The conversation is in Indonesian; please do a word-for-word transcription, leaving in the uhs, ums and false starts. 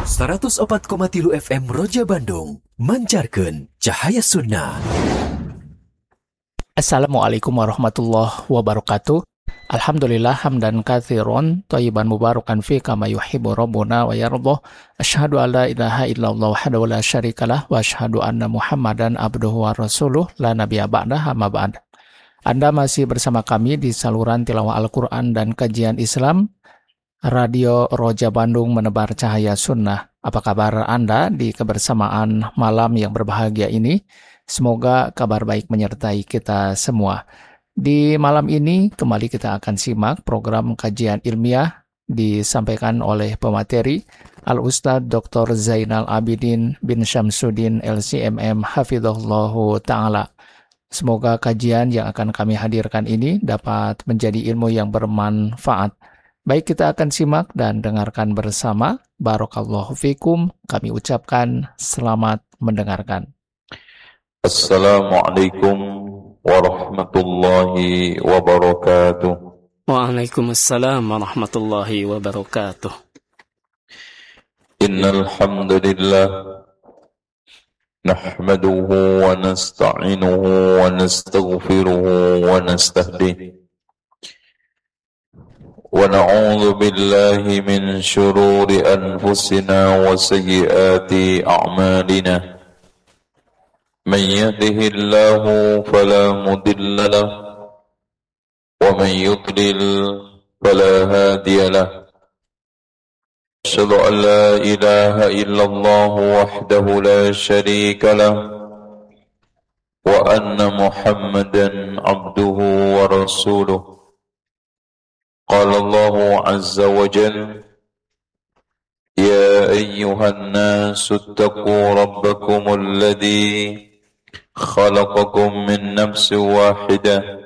seratus opat koma tilu F M Roja Bandung mancarkeun cahaya sunnah. Assalamualaikum warahmatullahi wabarakatuh. Alhamdulillah hamdan katsiran thayyiban mubarakan fi kama yuhibbu rabbuna wa yardah. Asyhadu an la ilaha illallah wahdahu la syarikalah wa asyhadu anna Muhammadan abduhu wa rasuluh la nabiyya ba'dah amma ba'd. Anda masih bersama kami di saluran tilawah Al-Qur'an dan kajian Islam Radio Roja Bandung menebar cahaya sunnah. Apa kabar Anda di kebersamaan malam yang berbahagia ini? Semoga kabar baik menyertai kita semua. Di malam ini kembali kita akan simak program kajian ilmiah disampaikan oleh pemateri Al-Ustadz Doktor Zainal Abidin bin Syamsuddin L C M M Hafizahullahu Ta'ala. Semoga kajian yang akan kami hadirkan ini dapat menjadi ilmu yang bermanfaat. Baik, kita akan simak dan dengarkan bersama. Barakallahu fikum. Kami ucapkan selamat mendengarkan. Assalamualaikum warahmatullahi wabarakatuh. Waalaikumsalam warahmatullahi wabarakatuh. Innal hamdalillah nahmaduhu wa nasta'inuhu wa nastaghfiruhu wa nastahdihi. ونعوذ بالله من شرور أنفسنا وسيئات أعمالنا من يهده الله فلا مضل له ومن يضلل فلا هادي له أشهد أن لا إله إلا الله وحده لا شريك له وأن محمدا عبده ورسوله قال الله عز وجل يا أيها الناس اتقوا ربكم الذي خلقكم من نفس واحدة